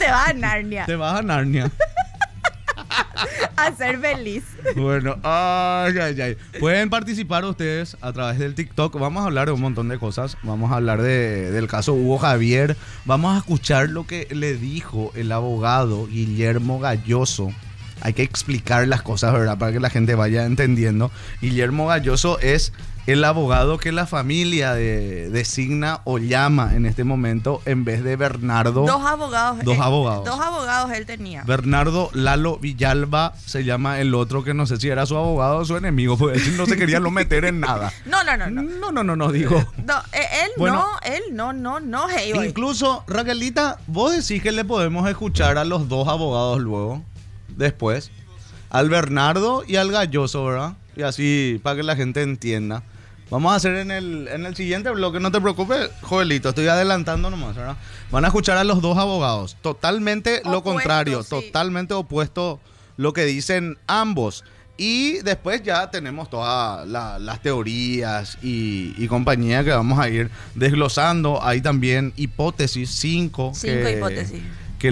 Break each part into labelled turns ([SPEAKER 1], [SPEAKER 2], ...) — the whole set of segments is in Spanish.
[SPEAKER 1] te vas a Narnia
[SPEAKER 2] Te vas a Narnia.
[SPEAKER 1] a ser feliz.
[SPEAKER 2] Bueno, ay, ay, ay. Pueden participar ustedes a través del TikTok. Vamos a hablar de un montón de cosas. Vamos a hablar del caso Hugo Javier. Vamos a escuchar lo que le dijo el abogado Guillermo Galloso. Hay que explicar las cosas, ¿verdad? Para que la gente vaya entendiendo. Guillermo Galloso es el abogado que la familia designa o llama en este momento en vez de Bernardo.
[SPEAKER 1] Dos abogados.
[SPEAKER 2] Dos abogados.
[SPEAKER 1] Dos abogados él tenía.
[SPEAKER 2] Bernardo Lalo Villalba se llama el otro, que no sé si era su abogado o su enemigo, porque él no se quería no meter en nada. No, digo.
[SPEAKER 1] No, él no. Hey,
[SPEAKER 2] incluso, Raquelita, vos decís que le podemos escuchar a los dos abogados luego, después, al Bernardo y al Galloso, ¿verdad? Y así, para que la gente entienda. Vamos a hacer en el siguiente bloque, no te preocupes, Joelito, estoy adelantando nomás, ¿verdad? Van a escuchar a los dos abogados, totalmente lo contrario,
[SPEAKER 1] sí.
[SPEAKER 2] Totalmente opuesto lo que dicen ambos. Y después ya tenemos todas las teorías y compañía que vamos a ir desglosando. Hay también hipótesis, cinco
[SPEAKER 1] hipótesis
[SPEAKER 2] que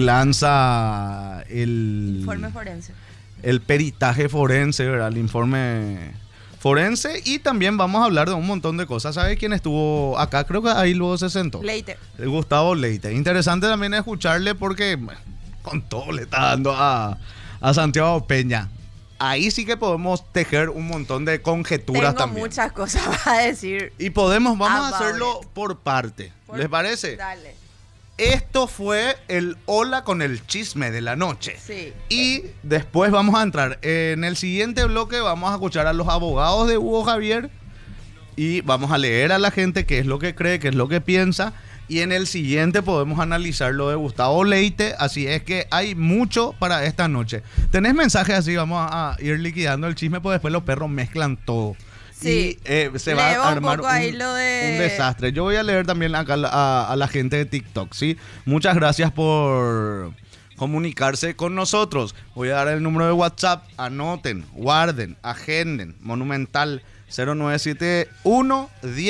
[SPEAKER 2] lanza el
[SPEAKER 1] informe forense.
[SPEAKER 2] El peritaje forense, ¿verdad? El informe forense. Y también vamos a hablar de un montón de cosas. ¿Sabes quién estuvo acá? Creo que ahí luego se sentó.
[SPEAKER 1] Leite.
[SPEAKER 2] Gustavo Leite. Interesante también escucharle porque con todo le está dando a Santiago Peña. Ahí sí que podemos tejer un montón de conjeturas.
[SPEAKER 1] Tengo
[SPEAKER 2] también.
[SPEAKER 1] Muchas cosas a decir.
[SPEAKER 2] Y vamos a hacerlo por parte. ¿Les parece?
[SPEAKER 1] Dale.
[SPEAKER 2] Esto fue el hola con el chisme de la noche.
[SPEAKER 1] Sí.
[SPEAKER 2] Y después vamos a entrar en el siguiente bloque. Vamos a escuchar a los abogados de Hugo Javier y vamos a leer a la gente qué es lo que cree, qué es lo que piensa. Y en el siguiente podemos analizar lo de Gustavo Leite. Así es que hay mucho para esta noche. ¿Tenés mensajes así? Vamos a ir liquidando el chisme, porque después los perros mezclan todo.
[SPEAKER 1] Sí,
[SPEAKER 2] y se va a armar un desastre. Yo voy a leer también acá a la gente de TikTok, ¿sí? Muchas gracias por comunicarse con nosotros. Voy a dar el número de WhatsApp. Anoten, guarden, agenden. Monumental 0971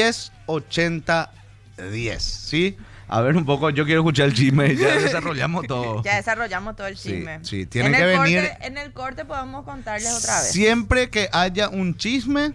[SPEAKER 2] 1080 10, ¿sí? A ver un poco, yo quiero escuchar el chisme. Ya desarrollamos todo.
[SPEAKER 1] Ya desarrollamos todo el chisme.
[SPEAKER 2] Sí, tienen que venir.
[SPEAKER 1] En el corte podemos contarles otra vez.
[SPEAKER 2] Siempre que haya un chisme,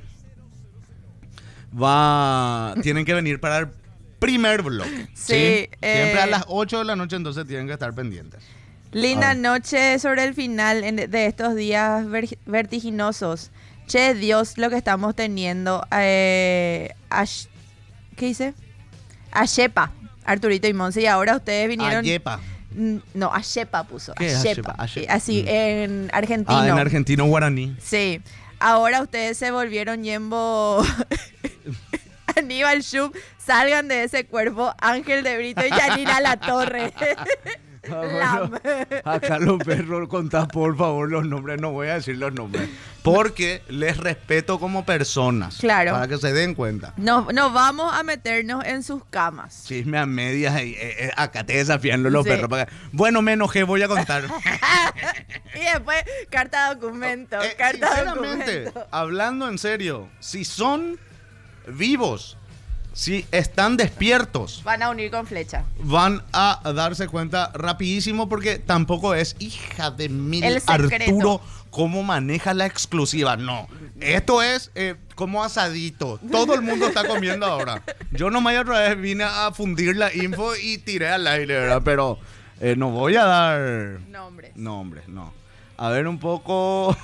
[SPEAKER 2] tienen que venir para el primer bloque.
[SPEAKER 1] Sí.
[SPEAKER 2] Siempre a las 8 de la noche, entonces tienen que estar pendientes.
[SPEAKER 1] Linda noche sobre el final de estos días vertiginosos. Che, Dios, lo que estamos teniendo. ¿Qué dice? Ayepa, Arturito y Monse. Y ahora ustedes vinieron.
[SPEAKER 2] Ayepa.
[SPEAKER 1] No, Ayepa puso.
[SPEAKER 2] ¿Qué es Ayepa?
[SPEAKER 1] Así, en argentino.
[SPEAKER 2] En argentino guaraní.
[SPEAKER 1] Sí. Ahora ustedes se volvieron Yembo. Aníbal Schub, salgan de ese cuerpo. Ángel de Brito y Yanina La Torre.
[SPEAKER 2] Bueno, acá los perros, contá por favor los nombres. No voy a decir los nombres porque les respeto como personas.
[SPEAKER 1] Claro.
[SPEAKER 2] Para que se den cuenta.
[SPEAKER 1] No vamos a meternos en sus camas.
[SPEAKER 2] Chisme a medias. Acá te desafían los perros. Bueno, me enojé, voy a contar.
[SPEAKER 1] Y después, carta documento.
[SPEAKER 2] Sinceramente, hablando en serio, si son vivos, si están despiertos,
[SPEAKER 1] van a unir con flecha.
[SPEAKER 2] Van a darse cuenta rapidísimo, porque tampoco es hija de mil Arturo cómo maneja la exclusiva. No, esto es como asadito. Todo el mundo está comiendo ahora. Yo nomás otra vez vine a fundir la info y tiré al aire, ¿verdad? Pero no voy a dar nombres, no. A ver un poco.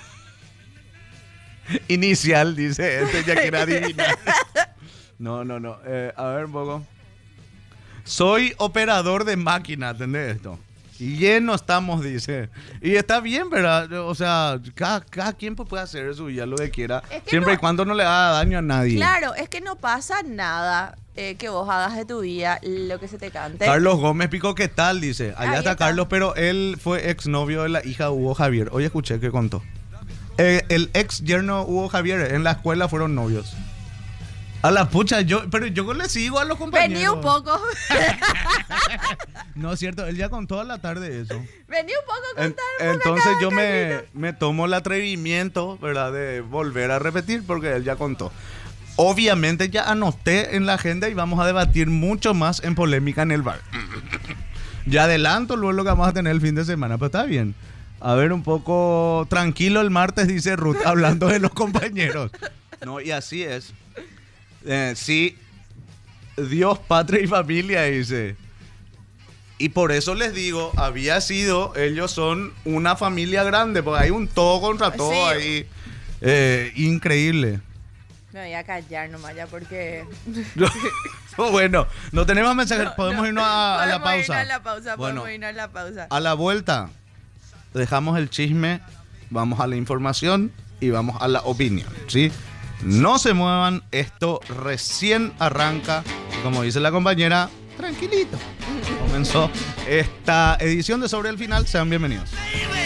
[SPEAKER 2] Inicial, dice ya quiere adivinar. No. A ver un poco. Soy operador de máquina, ¿entendés esto? Y lleno estamos, dice. Y está bien, ¿verdad? O sea, cada quien puede hacer su vida lo que quiera, siempre y cuando no le haga daño a nadie.
[SPEAKER 1] Claro, es que no pasa nada que vos hagas de tu vida lo que se te cante.
[SPEAKER 2] Carlos Gómez Pico, ¿qué tal? Dice. Allá está Carlos, pero él fue exnovio de la hija de Hugo Javier. Hoy escuché que contó. El ex yerno Hugo Javier, en la escuela fueron novios. A la pucha, pero yo le sigo a los compañeros.
[SPEAKER 1] Vení un poco.
[SPEAKER 2] No es cierto, él ya contó a la tarde eso.
[SPEAKER 1] Vení un poco a contar.
[SPEAKER 2] Entonces yo me tomo el atrevimiento, ¿verdad?, de volver a repetir, porque él ya contó. Obviamente ya anoté en la agenda y vamos a debatir mucho más en Polémica en el Bar. Ya adelanto luego lo que vamos a tener el fin de semana, pero está bien. A ver, un poco tranquilo el martes, dice Ruth, hablando de los compañeros. No, y así es. Sí, Dios, patria y familia, dice. Y por eso les digo, ellos son una familia grande, porque hay un todo contra todo
[SPEAKER 1] Sí.
[SPEAKER 2] ahí. Increíble.
[SPEAKER 1] Me voy a callar nomás ya porque...
[SPEAKER 2] Bueno, no tenemos mensajes, podemos irnos a la
[SPEAKER 1] Podemos irnos
[SPEAKER 2] pausa.
[SPEAKER 1] a la pausa,
[SPEAKER 2] Bueno,
[SPEAKER 1] podemos irnos a la pausa.
[SPEAKER 2] a la vuelta, dejamos el chisme, vamos a la información y vamos a la opinión, ¿sí? No se muevan, esto recién arranca, y como dice la compañera, tranquilito. Comenzó esta edición de Sobre el Final, sean bienvenidos.